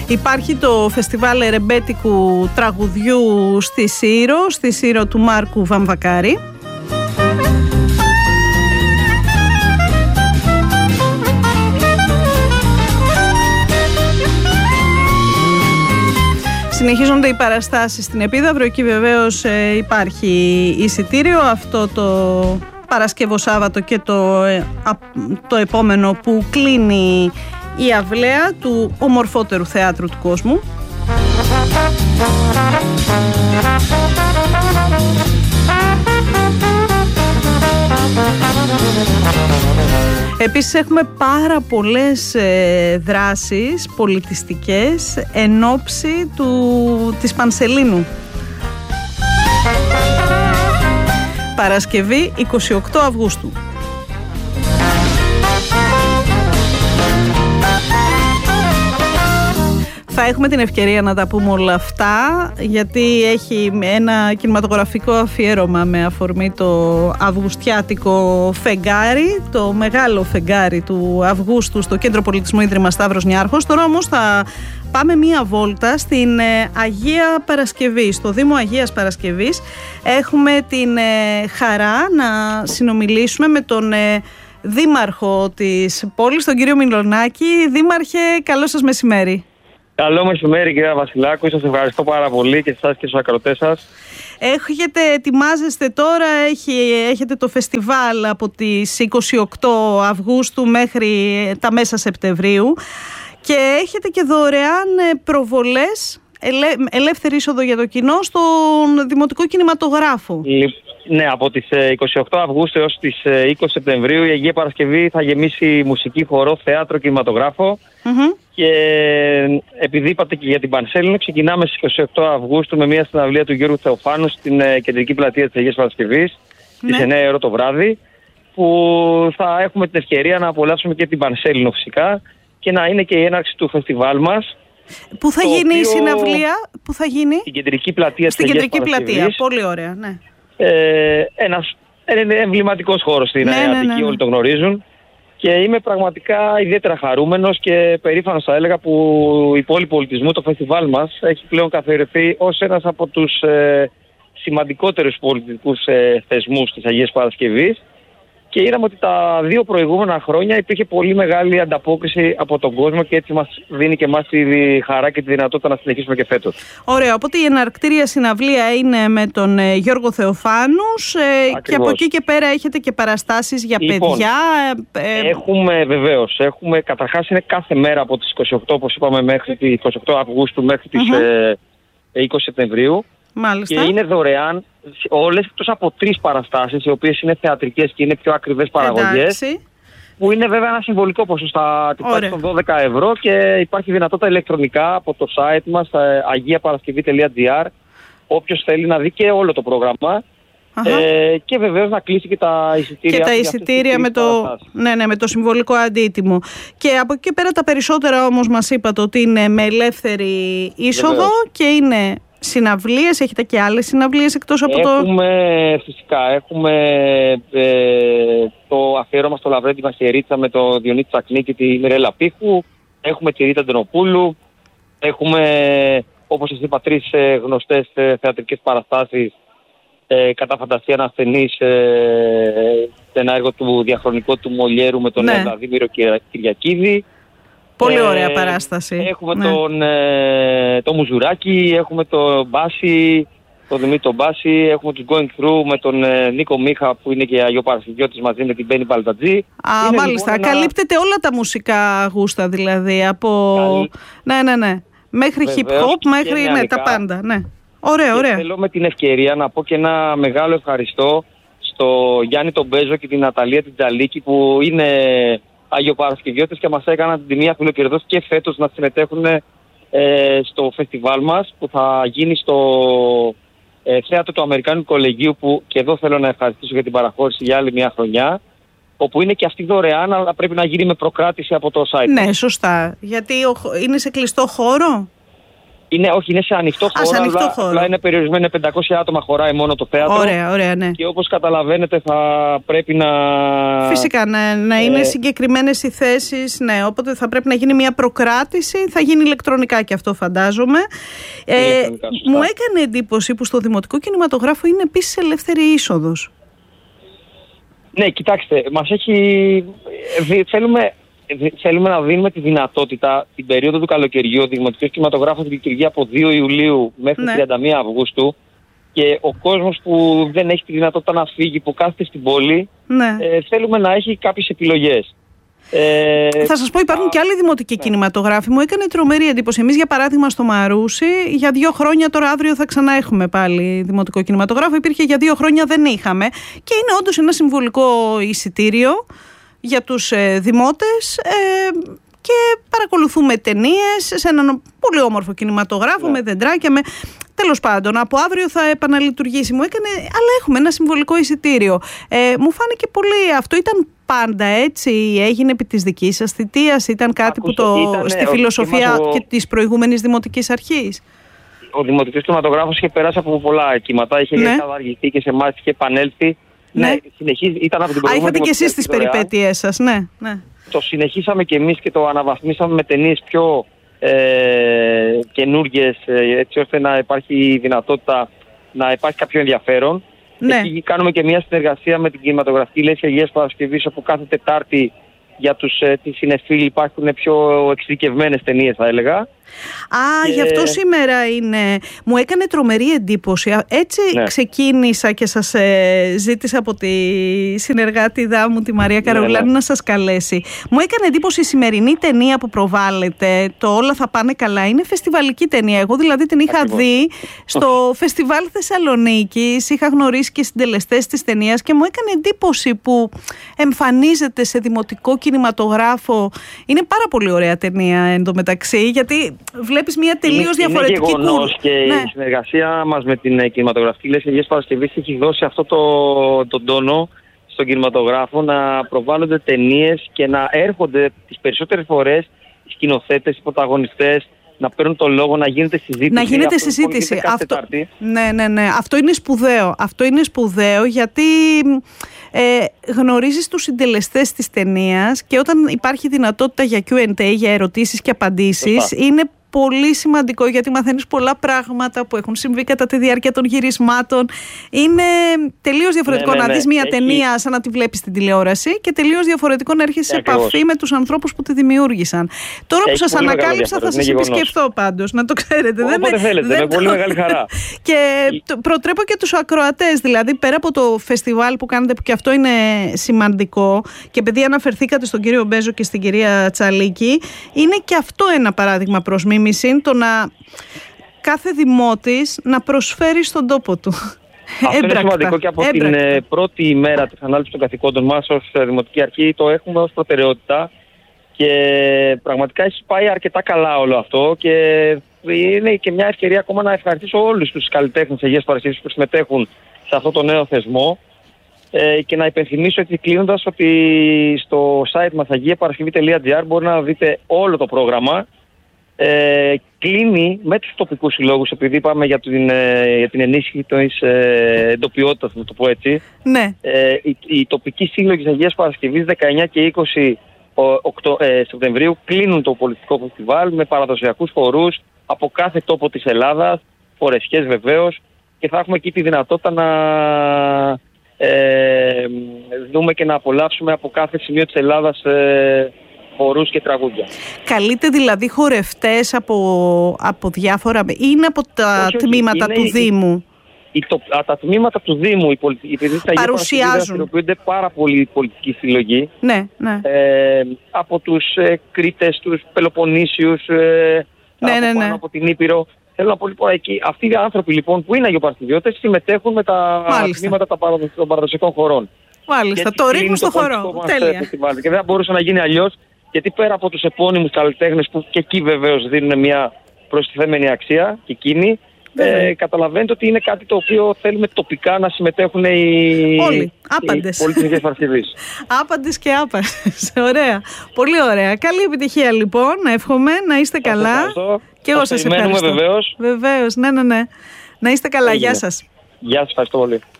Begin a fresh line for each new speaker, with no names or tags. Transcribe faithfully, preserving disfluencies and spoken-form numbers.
Υπάρχει το φεστιβάλ ερεμπέτικου τραγουδιού στη Σύρο, στη Σύρο του Μάρκου Βαμβακάρη. Συνεχίζονται οι παραστάσεις στην Επίδαυρο, εκεί βεβαίως ε, υπάρχει εισιτήριο. Αυτό το Παρασκευό Σάββατο και το, ε, α, το επόμενο που κλείνει η αυλαία του ομορφότερου θεάτρου του κόσμου. Επίσης έχουμε πάρα πολλές ε, δράσεις πολιτιστικές εν ώψη του, της Πανσελίνου. Παρασκευή εικοστή ογδόη Αυγούστου. Θα έχουμε την ευκαιρία να τα πούμε όλα αυτά, γιατί έχει ένα κινηματογραφικό αφιέρωμα με αφορμή το αυγουστιάτικο φεγγάρι, το μεγάλο φεγγάρι του Αυγούστου στο Κέντρο Πολιτισμού Ίδρυμα Σταύρος Νιάρχος. Τώρα όμως θα πάμε μία βόλτα στην Αγία Παρασκευή, στο Δήμο Αγίας Παρασκευής. Έχουμε την χαρά να συνομιλήσουμε με τον δήμαρχο της πόλης, τον κύριο Μιλονάκη. Δήμαρχε, καλό σας μεσημέρι.
Καλό μεσημέρι, κυρία Βασιλάκου. Σας ευχαριστώ πάρα πολύ και εσάς και στους ακροατές σας.
Έχετε, ετοιμάζεστε τώρα, έχει, έχετε το φεστιβάλ από τις εικοστή ογδόη Αυγούστου μέχρι τα μέσα Σεπτεμβρίου και έχετε και δωρεάν προβολές, ελε, ελεύθερη είσοδο για το κοινό στον Δημοτικό Κινηματογράφο.
Ναι, από τις εικοστή ογδόη Αυγούστου έως τις είκοσι Σεπτεμβρίου η Αγία Παρασκευή θα γεμίσει μουσική, χορό, θέατρο, κινηματογράφο. Mm-hmm. Και επειδή είπατε και για την Πανσέλινο, ξεκινάμε στις εικοστή ογδόη Αυγούστου με μια συναυλία του Γιώργου Θεοφάνου στην κεντρική πλατεία της Αγίας Παρασκευής, ναι, στις εννιά η ώρα το βράδυ, που θα έχουμε την ευκαιρία να απολαύσουμε και την Πανσέλινο φυσικά και να είναι και η έναρξη του φεστιβάλ μας.
Πού θα γίνει οποίο... η συναυλία, πού θα γίνει?
Στην κεντρική πλατεία
στην
της Αγίας
κεντρική
Παρασκευής.
Πλατεία, πολύ ωραία, ναι.
Ε, ένας εμβληματικός χώρος στην ναι, Αττική, ναι, ναι, ναι. Όλοι το γνωρίζουν. Και είμαι πραγματικά ιδιαίτερα χαρούμενος και περήφανος, θα έλεγα, που η πόλη πολιτισμού, το φεστιβάλ μας, έχει πλέον καθιερωθεί ως ένας από τους ε, σημαντικότερους πολιτιστικούς ε, θεσμούς της Αγίας Παρασκευής. Και είδαμε ότι τα δύο προηγούμενα χρόνια υπήρχε πολύ μεγάλη ανταπόκριση από τον κόσμο και έτσι μας δίνει και εμάς τη χαρά και τη δυνατότητα να συνεχίσουμε και φέτος.
Ωραία, οπότε η εναρκτήρια συναυλία είναι με τον ε, Γιώργο Θεοφάνους ε, και από εκεί και πέρα έχετε και παραστάσεις για λοιπόν, παιδιά.
Ε, έχουμε βεβαίως, έχουμε, καταρχάς είναι κάθε μέρα από τις εικοστή ογδόη, όπως είπαμε, μέχρι τις εικοστή ογδόη Αυγούστου μέχρι τις uh-huh. ε, είκοσι Σεπτεμβρίου. Μάλιστα. Και είναι δωρεάν όλες εκτός από τρεις παραστάσεις, οι οποίες είναι θεατρικές και είναι πιο ακριβές παραγωγές. Εντάξει. Που είναι βέβαια ένα συμβολικό ποσό στα τυπάκια των δώδεκα ευρώ και υπάρχει δυνατότητα ηλεκτρονικά από το site μας αγία παρασκευή τελεία τζι άρ. Όποιος θέλει να δει και όλο το πρόγραμμα. Ε, και βεβαίως να κλείσει και τα εισιτήρια.
Και τα εισιτήρια με το, ναι, ναι, με το συμβολικό αντίτιμο. Και από εκεί και πέρα τα περισσότερα όμως μας είπατε ότι είναι με ελεύθερη είσοδο. Βεβαίως. Και είναι συναυλίες, έχετε και άλλες συναυλίες εκτός από
έχουμε,
το...
Έχουμε, φυσικά, έχουμε ε, το αφιέρωμα στο Λαβρέντι Μαχαιρίτσα με το Διονύση Τσακνή και τη Μιρέλα Πίχου. Έχουμε τη Ρίτα Ντενοπούλου. Έχουμε, όπως σας είπα, τρεις ε, γνωστές ε, θεατρικές παραστάσεις. Ε, κατά φαντασία ένα ασθενής, ε, ένα έργο του διαχρονικό του Μολιέρου με τον ναι. Βλαδίμηρο Κυριακίδη.
Πολύ ωραία παράσταση.
Έχουμε
ναι.
τον ε, το Μουζουράκι, έχουμε τον Μπάση, τον Δημήτρη τον Μπάση, έχουμε τους Going Through με τον ε, Νίκο Μίχα που είναι και Αγιο Παρασκευιώτης μαζί με την Μπέννη Παλτατζή. Α,
είναι, μάλιστα. Λοιπόν, καλύπτεται ένα... όλα τα μουσικά γούστα δηλαδή. Από... Καλ... Ναι, ναι, ναι. Μέχρι hip hop, μέχρι ναι, τα πάντα. Ναι. Ωραία, ωραία.
Και θέλω με την ευκαιρία να πω και ένα μεγάλο ευχαριστώ στο Γιάννη τον Μπέζο και την Ναταλία την Τζαλίκη που είναι Αγιοπαρασκευιώτες και μας έκαναν την τιμή αφιλοκερδός και φέτος να συμμετέχουν ε, στο φεστιβάλ μας που θα γίνει στο ε, θέατρο του Αμερικάνικου Κολεγίου, που και εδώ θέλω να ευχαριστήσω για την παραχώρηση για άλλη μια χρονιά, όπου είναι και αυτή δωρεάν, αλλά πρέπει να γίνει με προκράτηση από το site.
Ναι, σωστά. Γιατί είναι σε κλειστό χώρο.
Είναι, όχι, είναι σε ανοιχτό χώρο,
Α, σε ανοιχτό
αλλά
χώρο.
απλά είναι περιορισμένο, είναι πεντακόσια άτομα χωράει μόνο το θέατρο.
Ωραία, ωραία, ναι.
Και όπως καταλαβαίνετε θα πρέπει να...
Φυσικά, ναι, να είναι ε... συγκεκριμένες οι θέσεις, ναι, οπότε θα πρέπει να γίνει μια προκράτηση, θα γίνει ηλεκτρονικά και αυτό φαντάζομαι. Ε, μου έκανε εντύπωση που στο Δημοτικό Κινηματογράφο είναι επίσης ελεύθερη είσοδος.
Ναι, κοιτάξτε, μας έχει... Θέλουμε... Θέλουμε να δίνουμε τη δυνατότητα την περίοδο του καλοκαιριού. Ο Δημοτικός Κινηματογράφος λειτουργεί από δύο Ιουλίου μέχρι ναι. τριάντα μία Αυγούστου και ο κόσμος που δεν έχει τη δυνατότητα να φύγει, που κάθεται στην πόλη, ναι. ε, θέλουμε να έχει κάποιες επιλογές.
Ε, θα σας πω, υπάρχουν α, και άλλοι δημοτικοί ναι. κινηματογράφοι. Μου έκανε τρομερή εντύπωση. Εμείς, για παράδειγμα, στο Μαρούσι, για δύο χρόνια, τώρα αύριο θα ξανά έχουμε πάλι δημοτικό κινηματογράφο. Υπήρχε για δύο χρόνια, δεν είχαμε. Και είναι όντως ένα συμβολικό εισιτήριο για τους ε, δημότες ε, και παρακολουθούμε ταινίες σε έναν πολύ όμορφο κινηματογράφο, yeah. με δεντράκια, με... τέλος πάντων, από αύριο θα επαναλειτουργήσει. Μου έκανε, αλλά έχουμε ένα συμβολικό εισιτήριο. Ε, μου φάνηκε πολύ, αυτό ήταν πάντα έτσι, έγινε επί της δικής σας θητείας, ήταν κάτι Άκουσα, που το, ήταν, στη φιλοσοφία ο... και της προηγούμενης δημοτικής αρχής.
Ο Δημοτικός Κινηματογράφος είχε περάσει από πολλά κύματα, είχε ναι. καταργηθεί και σε εμάς είχε επανέλθει.
Ναι,
ναι συνεχίζει, ήταν από την
προηγούμενη. Α, είχατε και εσείς τις περιπέτειές σας, ναι, ναι.
Το συνεχίσαμε και εμείς και το αναβαθμίσαμε με ταινίες πιο ε, καινούργιες, έτσι ώστε να υπάρχει δυνατότητα να υπάρχει κάποιο ενδιαφέρον. Ναι. Εκεί κάνουμε και μια συνεργασία με την κινηματογραφική λέσχη Αγίας Παρασκευής, όπου κάθε Τετάρτη για τους ε, συνεφίλοι υπάρχουν πιο εξειδικευμένες ταινίες, θα έλεγα.
Α, και... γι' αυτό σήμερα είναι. Μου έκανε τρομερή εντύπωση. Έτσι ναι. ξεκίνησα και σας ε, ζήτησα από τη συνεργάτηδά μου, τη Μαρία Καραουλάνη, ναι, ναι. να σας καλέσει. Μου έκανε εντύπωση η σημερινή ταινία που προβάλλεται, το Όλα θα πάνε καλά, είναι φεστιβαλική ταινία. Εγώ δηλαδή την είχα Ακριβώς. δει στο Φεστιβάλ Θεσσαλονίκης, είχα γνωρίσει και συντελεστές της ταινίας και μου έκανε εντύπωση που εμφανίζεται σε δημοτικό κινηματογράφο. Είναι πάρα πολύ ωραία ταινία εντωμεταξύ, γιατί βλέπεις μια τελείως διαφορετική κούρσα. Είναι γεγονός
και ναι. η συνεργασία μας με την κινηματογραφική λέσχη Αγίας Παρασκευής έχει δώσει αυτό το, τον τόνο στον κινηματογράφο να προβάλλονται ταινίες και να έρχονται τις περισσότερες φορές οι σκηνοθέτες, οι πρωταγωνιστές, να παίρνουν το λόγο, να γίνεται συζήτηση.
Να γίνεται αυτό συζήτηση. Αυτό, ναι, ναι, ναι. Αυτό είναι σπουδαίο. Αυτό είναι σπουδαίο γιατί ε, γνωρίζεις τους συντελεστές της ταινίας και όταν υπάρχει δυνατότητα για κιου εντ έι, για ερωτήσεις και απαντήσεις, Σωστά. είναι πολύ σημαντικό γιατί μαθαίνεις πολλά πράγματα που έχουν συμβεί κατά τη διάρκεια των γυρισμάτων. Είναι τελείως διαφορετικό ναι, ναι, ναι. να δεις μια Έχει... ταινία σαν να τη βλέπεις στην τηλεόραση και τελείως διαφορετικό να έρχεσαι σε επαφή με τους ανθρώπους που τη δημιούργησαν. Τώρα Έχει που σας ανακάλυψα θα σας επισκεφθώ πάντως, να το ξέρετε.
Όποτε δεν θέλετε, δεν με το... πολύ μεγάλη χαρά.
Και προτρέπω και τους ακροατές, δηλαδή πέρα από το φεστιβάλ που κάνετε, που και αυτό είναι σημαντικό και επειδή αναφερθήκατε στον κύριο Μπέζο και στην κυρία Τσαλίκη, είναι και αυτό ένα παράδειγμα προς μίμηση, το να κάθε δημότης να προσφέρει στον τόπο του.
Αυτό έμπρακτα, είναι σημαντικό και από έμπρακτα. την πρώτη ημέρα της ανάληψης των καθηκόντων μας ως Δημοτική Αρχή το έχουμε ως προτεραιότητα και πραγματικά έχει πάει αρκετά καλά όλο αυτό και είναι και μια ευκαιρία ακόμα να ευχαριστήσω όλους τους καλλιτέχνες Αγίας Παρασκευής που συμμετέχουν σε αυτό το νέο θεσμό και να υπενθυμίσω έτσι κλείνοντας ότι στο site μας αγία παρασκευή τελεία τζι άρ μπορεί να δείτε όλο το πρόγραμμα. Ε, κλείνει με τους τοπικούς συλλόγους, επειδή είπαμε για την, ε, για την ενίσχυση της ε, εντοπιότητας, να το πω έτσι.
Ναι.
Ε, οι, οι τοπικοί σύλλογοι της Αγίας Παρασκευής δεκαεννιά και είκοσι ε, Σεπτεμβρίου κλείνουν το πολιτικό φεστιβάλ με παραδοσιακούς χορούς από κάθε τόπο της Ελλάδας, φορεσιές βεβαίως, και θα έχουμε εκεί τη δυνατότητα να ε, δούμε και να απολαύσουμε από κάθε σημείο της Ελλάδας ε, χορούς και τραγούδια.
Καλείτε δηλαδή χορευτές από, από διάφορα... είναι από τα όχι, τμήματα είναι, του η, Δήμου.
Η, το, α, τα τμήματα του Δήμου, οι επειδή στα
παρουσιάζουν.
Δραστηριοποιούνται πάρα πολλοί πολιτικοί συλλογοί.
Ναι, ναι.
Ε, από τους ε, Κρήτες, τους Πελοποννήσιους, ε,
ναι,
από,
ναι, ναι.
πάνω, από την Ήπειρο. Θέλω να πω λοιπόν εκεί, αυτοί οι άνθρωποι λοιπόν που είναι αγιοπαρασκευιώτες συμμετέχουν με τα Μάλιστα. τμήματα των παραδοσιακών χωρών.
Μάλιστα, το ρίχνουν στο χορό. Τέλεια.
Και δεν μπορούσε να γίνει αλλιώς. Γιατί πέρα από τους επώνυμους καλλιτέχνες που και εκεί βεβαίως δίνουν μια προστιθέμενη αξία και εκείνοι, Ε, καταλαβαίνετε ότι είναι κάτι το οποίο θέλουμε τοπικά να συμμετέχουν οι,
όλοι, άπαντες.
οι πολιτισμικές Παρασκευής.
Άπαντες και άπαντες. Ωραία. Πολύ ωραία. Καλή επιτυχία λοιπόν. Εύχομαι να είστε σας καλά.
Ευχαριστώ.
Και εγώ σας ευχαριστώ.
Βεβαίως.
Βεβαίως. Ναι, ναι, ναι. Να είστε καλά. Έγινε. Γεια σας.
Γεια σας. Ευχαριστώ πολύ.